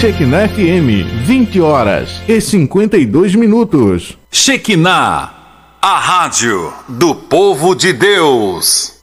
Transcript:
Shekinah FM, 20h52. Shekinah, a rádio do povo de Deus.